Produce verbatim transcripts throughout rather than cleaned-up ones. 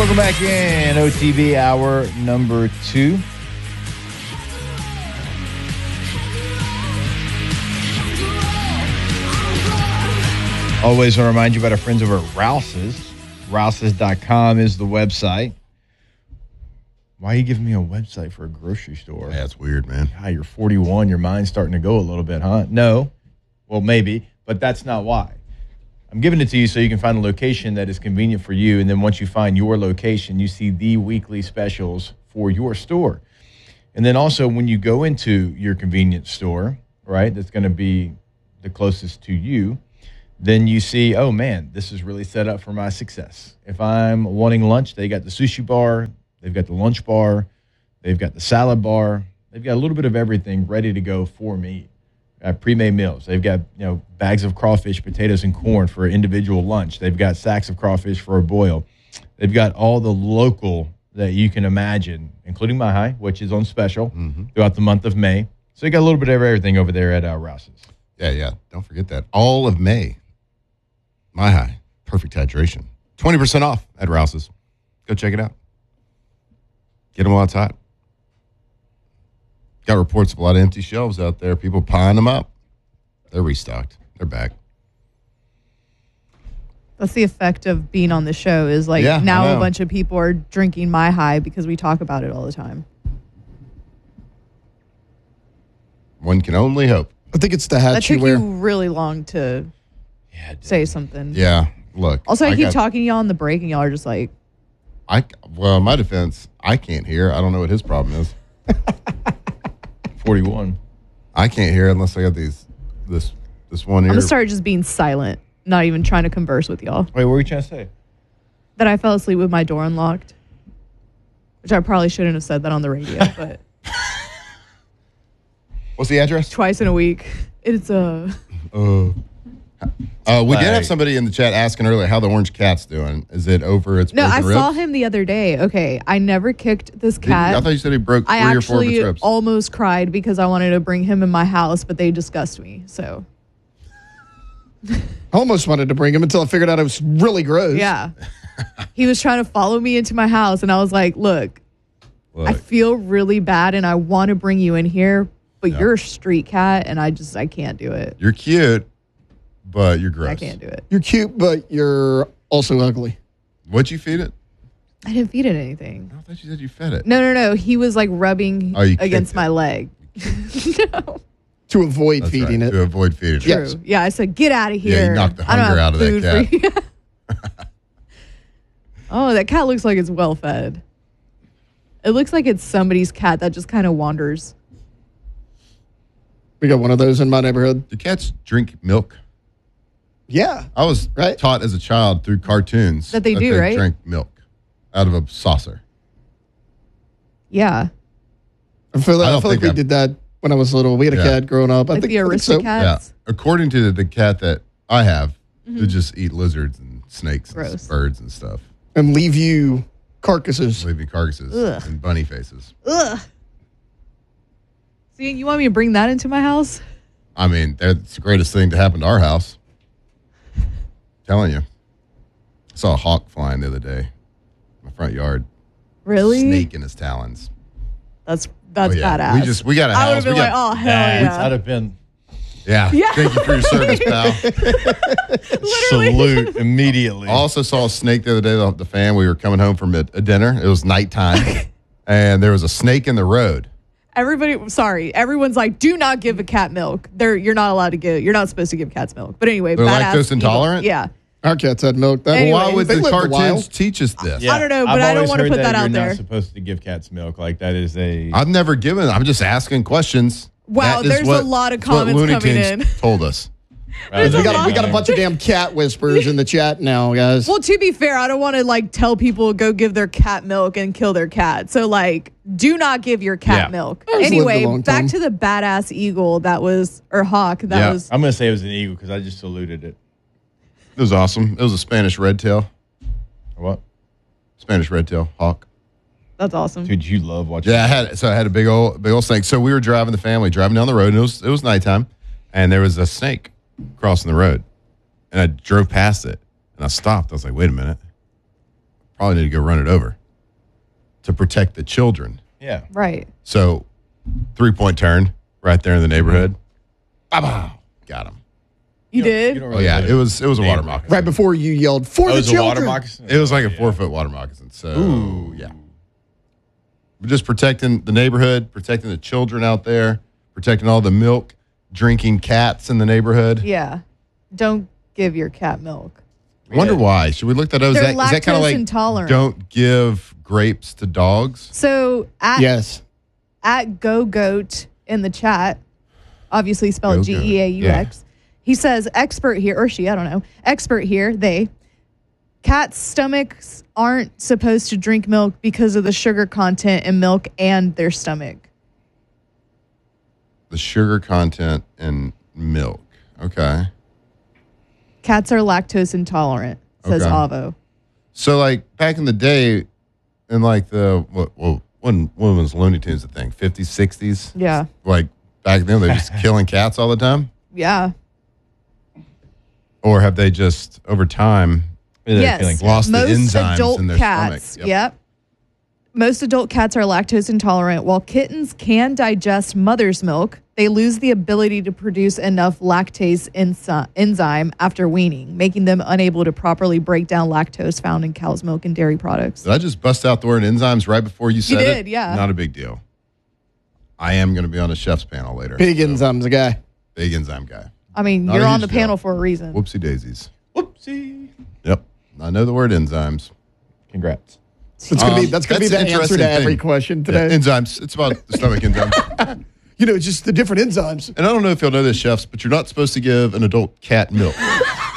Welcome back in O T B hour number two. Always want to remind you about our friends over at Rouse's. Rouse's dot com is the website. Why are you giving me a website for a grocery store? Yeah, that's weird, man. God, you're forty-one. Your mind's starting to go a little bit, huh? No. Well, maybe, but that's not why. I'm giving it to you so you can find a location that is convenient for you, and then once you find your location, you see the weekly specials for your store. And then also when you go into your convenience store, right, that's going to be the closest to you, then you see, oh, man, this is really set up for my success. If I'm wanting lunch, they got the sushi bar, they've got the lunch bar, they've got the salad bar, they've got a little bit of everything ready to go for me. Uh, pre-made meals. They've got, you know, bags of crawfish, potatoes, and corn for individual lunch. They've got sacks of crawfish for a boil. They've got all the local that you can imagine, including Mahi, which is on special mm-hmm. throughout the month of May. So you got a little bit of everything over there at uh, Rouse's. Yeah, yeah. Don't forget that. All of May. Mahi. Perfect hydration. twenty percent off at Rouse's. Go check it out. Get them while it's hot. Got reports of a lot of empty shelves out there. People piling them up. They're restocked. They're back. That's the effect of being on the show is like yeah, now a bunch of people are drinking My High because we talk about it all the time. One can only hope. I think it's the hat that you took wear. you really long to yeah, say something. Yeah, look. Also, I, I keep got, talking to y'all on the break, and y'all are just like... I Well, in my defense, I can't hear. I don't know what his problem is. forty-one. I can't hear unless I got these this this one ear. I'm going to start just being silent, not even trying to converse with y'all. Wait, what were you trying to say? That I fell asleep with my door unlocked. Which I probably shouldn't have said that on the radio, but... What's the address? Twice in a week. It's a... Uh, uh, we Bye. did have somebody in the chat asking earlier how the orange cat's doing. Is it over its No, broken I ribs? saw him the other day. Okay, I never kicked this Did cat. you- I thought you said he broke three I or four of its actually ribs. almost cried because I wanted to bring him in my house, but they disgust me. So I almost wanted to bring him until I figured out it was really gross. yeah, he was trying to follow me into my house, and I was like, "Look, Look, I feel really bad, and I want to bring you in here, but Yeah. you're a street cat, and I just I can't do it. you're cute, but you're gross. I can't do it. You're cute, but you're also ugly. What'd you feed it? I didn't feed it anything. I thought you said you fed it. No, no, no. He was like rubbing Oh, you against kicked my it. leg. no. To avoid That's feeding right, it. to avoid feeding it. Yeah. True. Yes. Yeah, I said, get out of here. Yeah, you knocked the I don't hunger have out of that food cat. for you. Oh, that cat looks like it's well fed. It looks like it's somebody's cat that just kind of wanders. We got one of those in my neighborhood. Do cats drink milk? Yeah. I was Right. taught as a child through cartoons That they do, right? drink milk out of a saucer. Yeah. I feel, I I don't feel like think we I'm- did that when I was little. We had a Yeah. cat growing up. I Like think, the I think so. Aristocats? Yeah. According to the, the cat that I have, Mm-hmm. who just eat lizards and snakes Gross. and birds and stuff, And leave you carcasses. leaving carcasses Ugh. and bunny faces. Ugh. See, you want me to bring that into my house? I mean, that's the greatest thing to happen to our house. Telling you. I saw a hawk flying the other day in my front yard. Really? Snake in his talons. That's that's Oh, yeah. badass. We just we got a I would house. have been we like, got, oh, hell Nah, yeah. I'd have been yeah. Yeah. Thank you for your service, pal. salute immediately. I also saw a snake the other day. The, the fan. We were coming home from a, a dinner. It was nighttime, and there was a snake in the road. Everybody, sorry, everyone's like, do not give a cat milk. They're you're not allowed to give. You're not supposed to give cats milk. But anyway, They're badass lactose evil- intolerant? Yeah, Our cats had milk. That, Anyway. Why would They the lived a while. cartoons teach us this? I don't know, but I've I don't always wanna heard put that you're out not there. supposed to give cats milk. Like that is a. I've never given. I'm just asking questions. Wow, That is there's a what- lot of that's what comments Looney coming Tunes in. Told us. There's we, a got, lot. we got a bunch of damn cat whispers in the chat now, guys. Well, to be fair, I don't want to like tell people to go give their cat milk and kill their cat. So like, do not give your cat Yeah. milk. Ours lived a Anyway, long back time. to the badass eagle that was or hawk that Yeah. was. I'm gonna say it was an eagle because I just saluted it. It was awesome. It was a Spanish red tail. What? Spanish red tail hawk. That's awesome. Dude, you love watching. Yeah, I had so I had a big old big old snake. So we were driving the family, driving down the road, and it was it was nighttime, and there was a snake crossing the road, and I drove past it, and I stopped. I was like, wait a minute, probably need to go run it over to protect the children. Yeah. Right. So, three point turn right there in the neighborhood. Bow, got him. You did? You don't Oh really yeah, live it was it was a water neighborhood. moccasin. Right before you yelled, for Oh, the it was a water children. moccasin? It was like a Yeah. four foot water moccasin. So Ooh. yeah, we're just protecting the neighborhood, protecting the children out there, protecting all the milk drinking cats in the neighborhood. Yeah. Don't give your cat milk. I wonder Yeah. why. Should we look that up? Is They're that, is that kind of lactose like intolerant. don't give grapes to dogs? So at Yes. at Go Goat in the chat, obviously spelled Go G Goat. E A U X. He says, expert here, or she, I don't know, expert here, they. Cats' stomachs aren't supposed to drink milk because of the sugar content in milk and their stomach. The sugar content in milk. Okay. Cats are lactose intolerant, says Okay. Avo. So like back in the day, in like the what well, when when was Looney Tunes a thing? fifties, sixties? Yeah. Like back then they were just killing cats all the time? Yeah. Or have they just over time They're yes. killing- lost the Most enzymes adult in their cats, stomach? Yep. Yep. Most adult cats are lactose intolerant. While kittens can digest mother's milk, they lose the ability to produce enough lactase enzy- enzyme after weaning, making them unable to properly break down lactose found in cow's milk and dairy products. Did I just bust out the word enzymes right before you said it? did, yeah. Not a big deal. I am going to be on a chef's panel later. Big so, enzymes, a guy. Big enzyme guy. I mean, Not you're a on the huge deal. panel for a reason. Whoopsie daisies. Whoopsie. Yep. I know the word enzymes. Congrats. That's gonna Um, be that's gonna be that's the an answer to interesting every thing. question Yeah, today. enzymes. It's about the stomach enzymes. You know, just the different enzymes. And I don't know if you'll know this, chefs, but you're not supposed to give an adult cat milk. So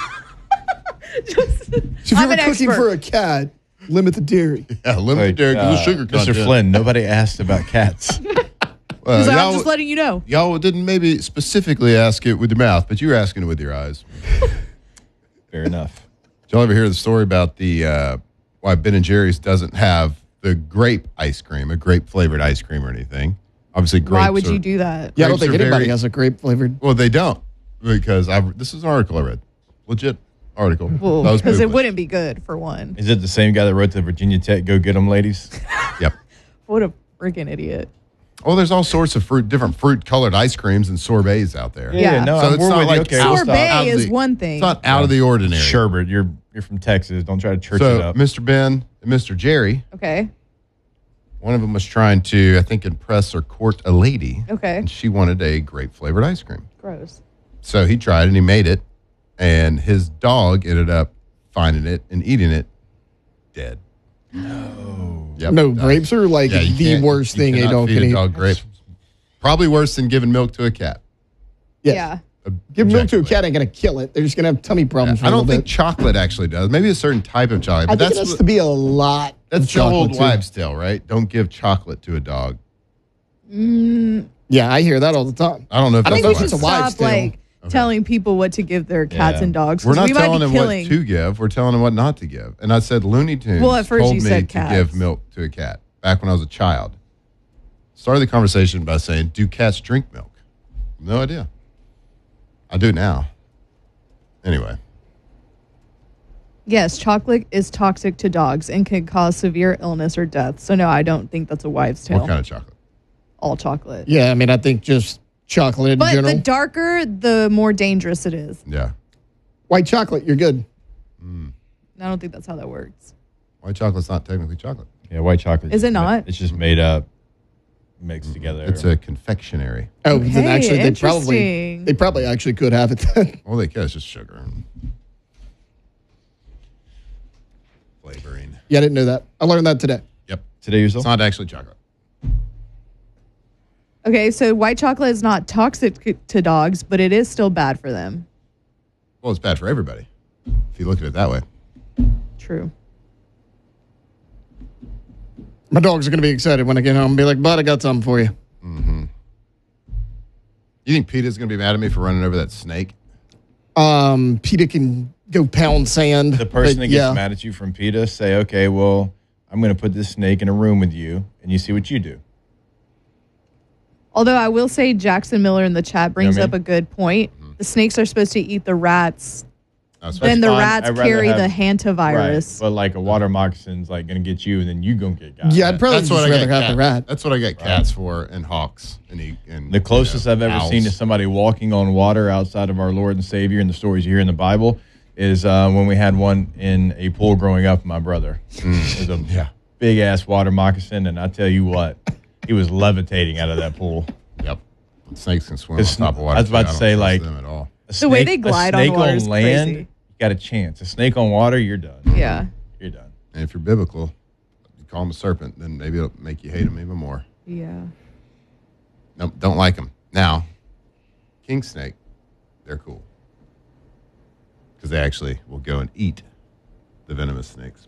if I'm you're an cooking expert. for a cat, limit the dairy. Yeah, limit Like, dairy because uh, of sugar Mister content. Flynn, nobody asked about cats. Uh, He's like, I'm y'all, just letting you know. y'all didn't maybe specifically ask it with your mouth, but you were asking it with your eyes. Fair enough. Did y'all ever hear the story about the uh, why Ben and Jerry's doesn't have the grape ice cream, a grape flavored ice cream or anything? Obviously, grapes Why would are- you do that? Yeah, I don't Grapes think are anybody very- has a grape flavored. Well, they don't because I this is an article I read, legit article. Well, That was because it Moopus. wouldn't be good, for one. Is it the same guy that wrote the Virginia Tech Go Get 'em ladies? Yep. What a freaking idiot. Well, there's all sorts of fruit, different fruit colored ice creams and sorbets out there. Yeah. no, So I'm it's we're not with you. like Okay, we'll stop. Sorbet Out of is the- one thing. It's not out of the ordinary. Sherbert, you're you're from Texas. Don't try to church it So, up. Mister Ben and Mister Jerry, Okay. one of them was trying to, I think, impress or court a lady. Okay. And she wanted a grape flavored ice cream. Gross. So he tried and he made it, and his dog ended up finding it and eating it dead. No. Yep. No, grapes are like Yeah, you the can't- worst you thing a cannot dog feed can a eat. dog grapes. Probably worse than giving milk to a cat. Yes. Yeah. Give milk to a Objectively. cat ain't gonna kill it. They're just gonna have tummy problems. for I a don't little think bit. chocolate actually does. Maybe a certain type of chocolate. I But think that's it has what- to be a lot. of that's the chocolate old too. wives' tale, right? Don't give chocolate to a dog. Yeah, I hear that all the time. I don't know if I that's I think know we if should it's a stop wives' tale. like telling people what to give their cats Yeah. and dogs. 'cause We're not we might telling be them killing. what to give. We're telling them what not to give. And I said Looney Tunes Well, at first told you me said to cats. give milk to a cat back when I was a child. Started the conversation by saying, do cats drink milk? No idea. I do now. Anyway. Yes, chocolate is toxic to dogs and can cause severe illness or death. So no, I don't think that's a wives' tale. What kind of chocolate? All chocolate. Yeah, I mean, I think just chocolate in But general. the darker, the more dangerous it is. Yeah. White chocolate, you're good. And I don't think that's how that works. White chocolate's not technically chocolate. Yeah, white chocolate. Is it not? It's just made up, mixed together. It's a confectionery. Oh, Okay, then actually, they probably interesting. they probably actually could have it then. Well, they can. It's just sugar and flavoring. Yeah, I didn't know that. I learned that today. Yep. Today It's yourself. not actually chocolate. Okay, so white chocolate is not toxic to dogs, but it is still bad for them. Well, it's bad for everybody if you look at it that way. True. My dogs are going to be excited when I get home and be like, bud, I got something for you. You think Peter's going to be mad at me for running over that snake? Um, Peter can go pound sand. The person but that gets yeah. mad at you from PETA, say, okay, well, I'm going to put this snake in a room with you, and you see what you do. Although I will say Jackson Miller in the chat brings You know what I up a good point. The snakes are supposed to eat the rats That's then the fine. rats I'd rather carry have- the hantavirus. Right. But like a water moccasin's like going to get you, and then you going to get got. Yeah, I'd probably That's just what I rather got. have Cat, the rat. That's what I got cats for, and hawks, and, e- and The closest you know, I've ever owls. seen to somebody walking on water outside of our Lord and Savior and the stories you hear in the Bible is uh, when we had one in a pool growing up with my brother. It was a Yeah. big ass water moccasin, and I tell you what, he was levitating out of that pool. Yep. Snakes can swim on It's- top of water. I was about too. to I say, don't trust like- them at all. A The way snake- they glide a on snake water on is land, crazy. you got a chance. A snake on water, you're done. Yeah. You're done. And if you're biblical, you call him a serpent, then maybe it'll make you hate him even more. Yeah. Nope, don't like them. Now, king snake, they're cool. Because they actually will go and eat the venomous snakes.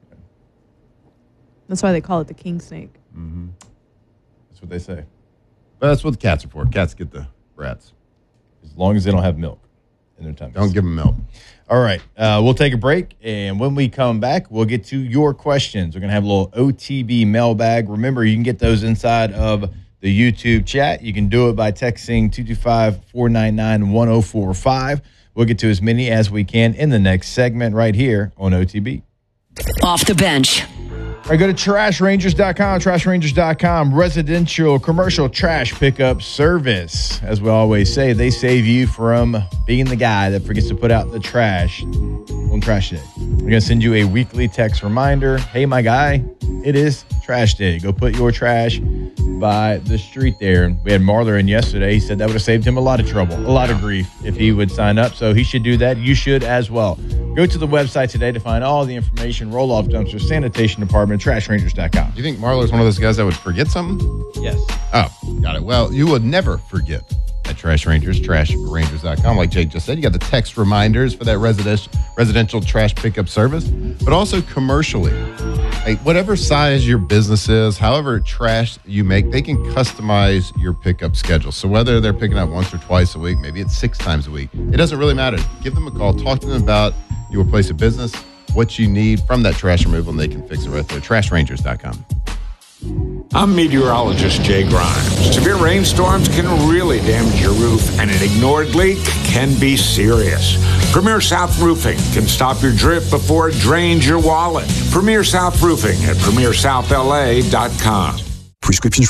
That's why they call it the king snake. That's what they say. But that's what the cats are for. Cats get the rats. As long as they don't have milk in their tummies. Don't give them milk. All right. Uh, we'll take a break. And when we come back, we'll get to your questions. We're going to have a little O T B mailbag. Remember, you can get those inside of the YouTube chat. You can do it by texting two two five, four nine nine, one oh four five. We'll get to as many as we can in the next segment right here on O T B. Off the bench. All right, go to trash rangers dot com, trash rangers dot com, residential commercial trash pickup service. As we always say, they save you from being the guy that forgets to put out the trash on trash day. We're going to send you a weekly text reminder. Hey, my guy, it is trash day. Go put your trash by the street there. We had Marler in yesterday. He said that would have saved him a lot of trouble, a lot of grief if he would sign up. So he should do that. You should as well. Go to the website today to find all the information, roll-off dumpsters, sanitation department, trash rangers dot com. Do you think Marlo's one of those guys that would forget something? Yes. Oh, got it. Well, you would never forget at Trash Rangers, trash rangers dot com. Like Jake just said, you got the text reminders for that residential residential trash pickup service, but also commercially. Like whatever size your business is, however trash you make, they can customize your pickup schedule. So whether they're picking up once or twice a week, maybe it's six times a week, it doesn't really matter. Give them a call, talk to them about your place of business, what you need from that trash removal, and they can fix it right there. trash rangers dot com. I'm meteorologist Jay Grimes. Severe rainstorms can really damage your roof, and an ignored leak can be serious. Premier South Roofing can stop your drip before it drains your wallet. Premier South Roofing at premier south l a dot com. Prescriptions